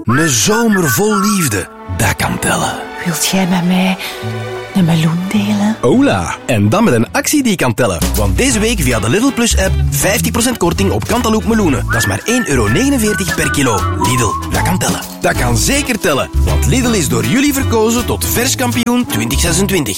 Een zomer vol liefde, dat kan tellen. Wilt jij met mij een meloen delen? Hola! En dan met een actie die kan tellen. Want deze week via de Lidl Plus app 50% korting op Cantaloupe meloenen. Dat is maar €1,49 per kilo. Lidl, dat kan tellen. Dat kan zeker tellen. Want Lidl is door jullie verkozen tot verskampioen 2026.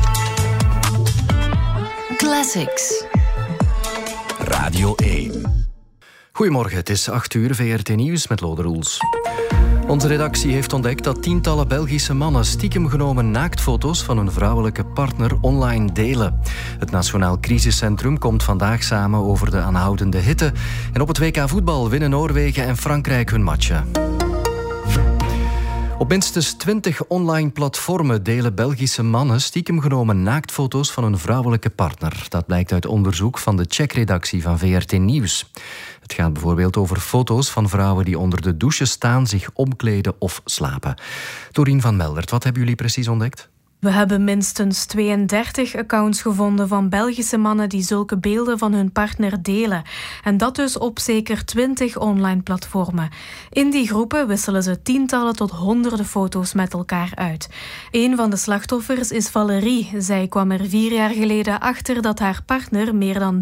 Classics. Radio 1. Goedemorgen, het is 8 uur, VRT Nieuws met Lode Roels. Onze redactie heeft ontdekt dat tientallen Belgische mannen stiekem genomen naaktfoto's van hun vrouwelijke partner online delen. Het Nationaal Crisiscentrum komt vandaag samen over de aanhoudende hitte. En op het WK voetbal winnen Noorwegen en Frankrijk hun matchen. Op minstens 20 online platformen delen Belgische mannen stiekem genomen naaktfoto's van hun vrouwelijke partner. Dat blijkt uit onderzoek van de checkredactie van VRT Nieuws. Het gaat bijvoorbeeld over foto's van vrouwen die onder de douche staan, zich omkleden of slapen. Dorien van Meldert, wat hebben jullie precies ontdekt? We hebben minstens 32 accounts gevonden van Belgische mannen die zulke beelden van hun partner delen. En dat dus op zeker 20 online platformen. In die groepen wisselen ze tientallen tot honderden foto's met elkaar uit. Een van de slachtoffers is Valerie. Zij kwam er 4 jaar geleden achter dat haar partner meer dan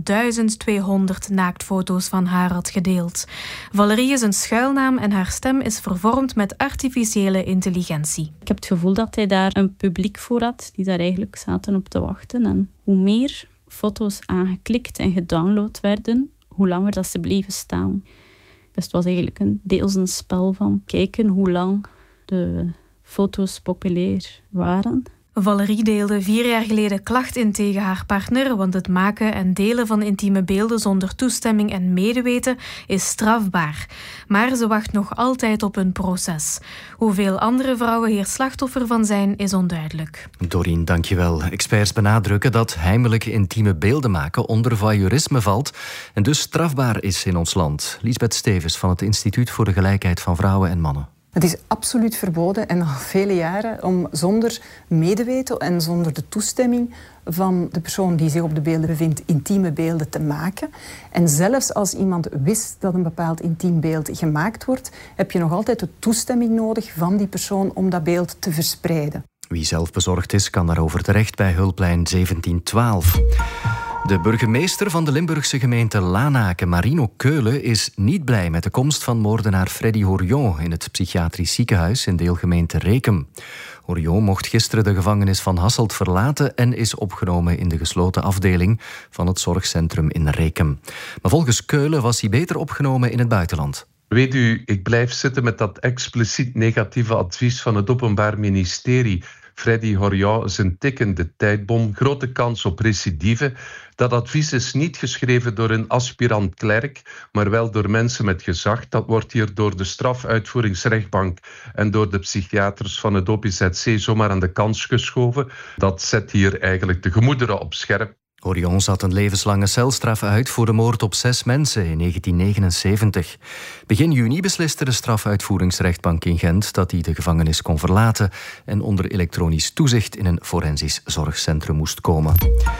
1200 naaktfoto's van haar had gedeeld. Valerie is een schuilnaam en haar stem is vervormd met artificiële intelligentie. Ik heb het gevoel dat hij daar een publiek voor had die daar eigenlijk zaten op te wachten. En hoe meer foto's aangeklikt en gedownload werden, hoe langer dat ze bleven staan. Dus het was eigenlijk deels een spel van kijken hoe lang de foto's populair waren. Valerie deelde 4 jaar geleden klacht in tegen haar partner, want het maken en delen van intieme beelden zonder toestemming en medeweten is strafbaar. Maar ze wacht nog altijd op een proces. Hoeveel andere vrouwen hier slachtoffer van zijn, is onduidelijk. Dorien, dankjewel. Experts benadrukken dat heimelijke intieme beelden maken onder voyeurisme valt en dus strafbaar is in ons land. Liesbeth Stevens van het Instituut voor de Gelijkheid van Vrouwen en Mannen. Het is absoluut verboden en al vele jaren om zonder medeweten en zonder de toestemming van de persoon die zich op de beelden bevindt intieme beelden te maken. En zelfs als iemand wist dat een bepaald intiem beeld gemaakt wordt, heb je nog altijd de toestemming nodig van die persoon om dat beeld te verspreiden. Wie zelf bezorgd is, kan daarover terecht bij hulplijn 1712. De burgemeester van de Limburgse gemeente Lanaken, Marino Keulen, is niet blij met de komst van moordenaar Freddy Horion in het psychiatrisch ziekenhuis in deelgemeente Rekem. Horion mocht gisteren de gevangenis van Hasselt verlaten en is opgenomen in de gesloten afdeling van het zorgcentrum in Rekem. Maar volgens Keulen was hij beter opgenomen in het buitenland. Weet u, ik blijf zitten met dat expliciet negatieve advies van het Openbaar Ministerie. Freddy Horion is een tikkende tijdbom, grote kans op recidive. Dat advies is niet geschreven door een aspirant-klerk, maar wel door mensen met gezag. Dat wordt hier door de strafuitvoeringsrechtbank en door de psychiaters van het OPZC zomaar aan de kant geschoven. Dat zet hier eigenlijk de gemoederen op scherp. Horion zat een levenslange celstraf uit voor de moord op 6 mensen in 1979. Begin juni besliste de strafuitvoeringsrechtbank in Gent dat hij de gevangenis kon verlaten en onder elektronisch toezicht in een forensisch zorgcentrum moest komen.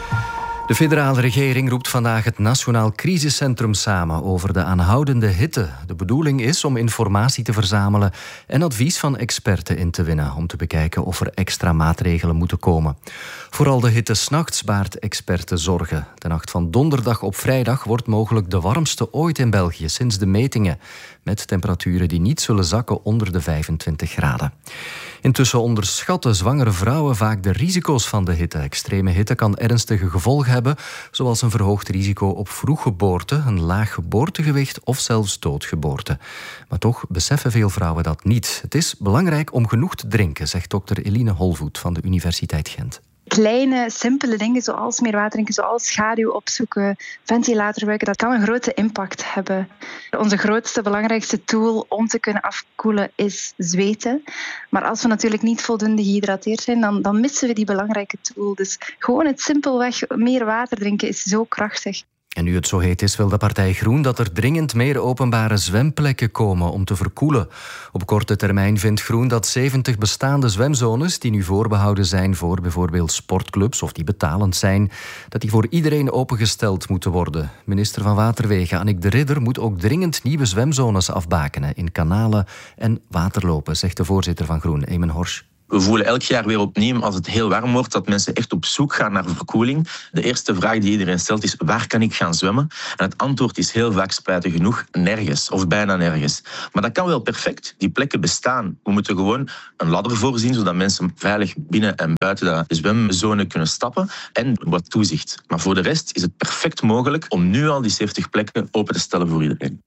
De federale regering roept vandaag het Nationaal Crisiscentrum samen over de aanhoudende hitte. De bedoeling is om informatie te verzamelen en advies van experten in te winnen om te bekijken of er extra maatregelen moeten komen. Vooral de hitte 's nachts baart experten zorgen. De nacht van donderdag op vrijdag wordt mogelijk de warmste ooit in België sinds de metingen, met temperaturen die niet zullen zakken onder de 25 graden. Intussen onderschatten zwangere vrouwen vaak de risico's van de hitte. Extreme hitte kan ernstige gevolgen hebben, zoals een verhoogd risico op vroeggeboorte, een laag geboortegewicht of zelfs doodgeboorte. Maar toch beseffen veel vrouwen dat niet. Het is belangrijk om genoeg te drinken, zegt dokter Eline Holvoet van de Universiteit Gent. Kleine, simpele dingen zoals meer water drinken, zoals schaduw opzoeken, ventilator gebruiken, dat kan een grote impact hebben. Onze grootste, belangrijkste tool om te kunnen afkoelen is zweten. Maar als we natuurlijk niet voldoende gehydrateerd zijn, dan missen we die belangrijke tool. Dus gewoon het simpelweg meer water drinken is zo krachtig. En nu het zo heet is, wil de partij Groen dat er dringend meer openbare zwemplekken komen om te verkoelen. Op korte termijn vindt Groen dat 70 bestaande zwemzones, die nu voorbehouden zijn voor bijvoorbeeld sportclubs of die betalend zijn, dat die voor iedereen opengesteld moeten worden. Minister van Waterwegen Annick de Ridder moet ook dringend nieuwe zwemzones afbakenen in kanalen en waterlopen, zegt de voorzitter van Groen, Eamon Horsch. We voelen elk jaar weer opnieuw, als het heel warm wordt, dat mensen echt op zoek gaan naar verkoeling. De eerste vraag die iedereen stelt is, waar kan ik gaan zwemmen? En het antwoord is heel vaak, spijtig genoeg, nergens of bijna nergens. Maar dat kan wel perfect. Die plekken bestaan. We moeten gewoon een ladder voorzien, zodat mensen veilig binnen en buiten de zwemzone kunnen stappen. En wat toezicht. Maar voor de rest is het perfect mogelijk om nu al die 70 plekken open te stellen voor iedereen.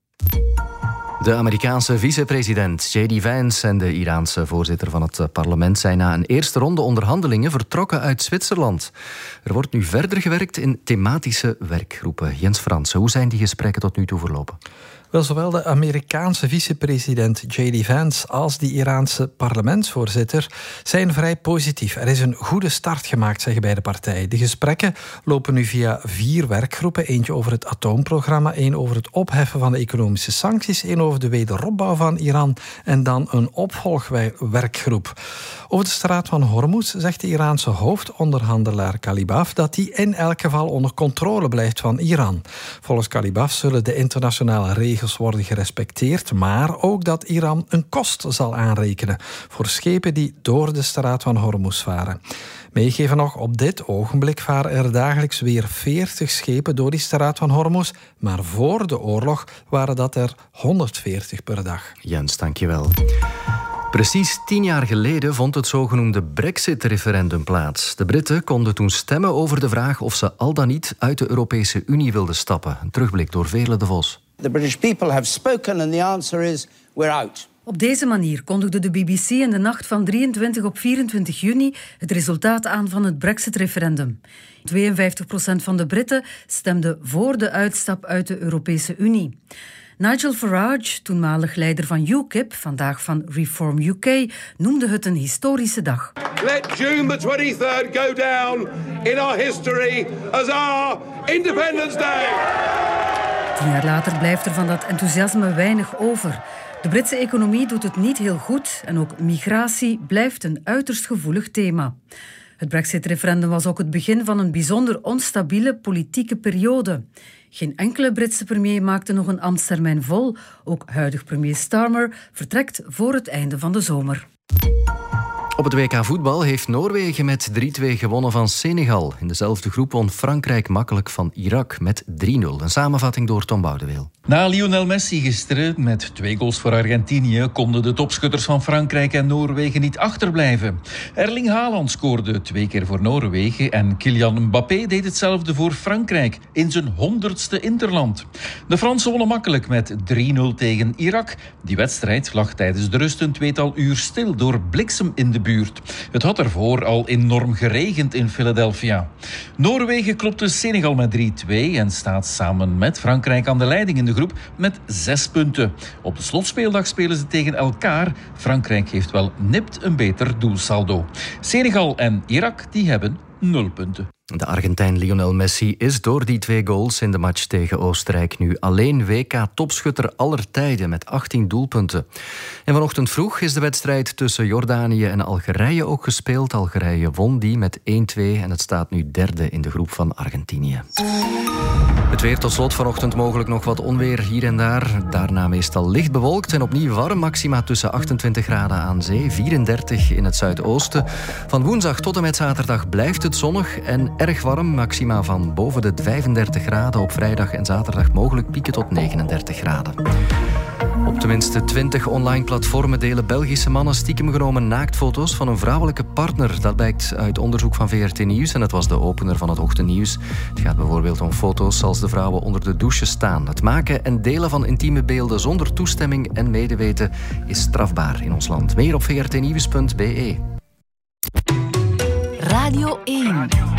De Amerikaanse vicepresident J.D. Vance en de Iraanse voorzitter van het parlement zijn na een eerste ronde onderhandelingen vertrokken uit Zwitserland. Er wordt nu verder gewerkt in thematische werkgroepen. Jens Fransen, hoe zijn die gesprekken tot nu toe verlopen? Wel, zowel de Amerikaanse vicepresident J.D. Vance als die Iraanse parlementsvoorzitter zijn vrij positief. Er is een goede start gemaakt, zeggen beide partijen. De gesprekken lopen nu via 4 werkgroepen. Eentje over het atoomprogramma, 1 over het opheffen van de economische sancties, 1 over de wederopbouw van Iran en dan een opvolgwerkgroep. Over de straat van Hormuz zegt de Iraanse hoofdonderhandelaar Kalibaf dat die in elk geval onder controle blijft van Iran. Volgens Kalibaf zullen de internationale regels worden gerespecteerd, maar ook dat Iran een kost zal aanrekenen voor schepen die door de straat van Hormuz varen. Meegeven nog, op dit ogenblik varen er dagelijks weer 40 schepen door die straat van Hormuz, maar voor de oorlog waren dat er 140 per dag. Jens, dankjewel. Precies 10 jaar geleden vond het zogenoemde Brexit-referendum plaats. De Britten konden toen stemmen over de vraag of ze al dan niet uit de Europese Unie wilden stappen. Een terugblik door Veerle de Vos. The British people have spoken and the answer is we're out. Op deze manier kondigde de BBC in de nacht van 23 op 24 juni het resultaat aan van het Brexit-referendum. 52% van de Britten stemde voor de uitstap uit de Europese Unie. Nigel Farage, toenmalig leider van UKIP, vandaag van Reform UK, noemde het een historische dag. Let June the 23rd go down in our history as our Independence Day. 10 jaar later blijft er van dat enthousiasme weinig over. De Britse economie doet het niet heel goed en ook migratie blijft een uiterst gevoelig thema. Het Brexit-referendum was ook het begin van een bijzonder onstabiele politieke periode. Geen enkele Britse premier maakte nog een ambtstermijn vol. Ook huidig premier Starmer vertrekt voor het einde van de zomer. Op het WK voetbal heeft Noorwegen met 3-2 gewonnen van Senegal. In dezelfde groep won Frankrijk makkelijk van Irak met 3-0. Een samenvatting door Tom Boudeweel. Na Lionel Messi gisteren met 2 goals voor Argentinië konden de topschutters van Frankrijk en Noorwegen niet achterblijven. Erling Haaland scoorde 2 keer voor Noorwegen en Kylian Mbappé deed hetzelfde voor Frankrijk in zijn 100ste interland. De Fransen wonnen makkelijk met 3-0 tegen Irak. Die wedstrijd lag tijdens de rust een 2-tal uur stil door bliksem in de buurt. Het had ervoor al enorm geregend in Philadelphia. Noorwegen klopte Senegal met 3-2 en staat samen met Frankrijk aan de leiding in de groep met 6 punten. Op de slotspeeldag spelen ze tegen elkaar. Frankrijk heeft wel nipt een beter doelsaldo. Senegal en Irak die hebben 0 punten. De Argentijn Lionel Messi is door die 2 goals in de match tegen Oostenrijk nu alleen WK-topschutter aller tijden met 18 doelpunten. En vanochtend vroeg is de wedstrijd tussen Jordanië en Algerije ook gespeeld. Algerije won die met 1-2 en het staat nu derde in de groep van Argentinië. Het weer tot slot vanochtend mogelijk nog wat onweer hier en daar. Daarna meestal licht bewolkt en opnieuw warm. Maxima tussen 28 graden aan zee, 34 in het zuidoosten. Van woensdag tot en met zaterdag blijft het zonnig en erg warm. Maxima van boven de 35 graden. Op vrijdag en zaterdag mogelijk pieken tot 39 graden. Op tenminste 20 online platformen delen Belgische mannen stiekem genomen naaktfoto's van een vrouwelijke partner. Dat blijkt uit onderzoek van VRT Nieuws en het was de opener van het ochtendnieuws. Het gaat bijvoorbeeld om foto's als de vrouwen onder de douche staan. Het maken en delen van intieme beelden zonder toestemming en medeweten is strafbaar in ons land. Meer op vrtnieuws.be. Radio 1.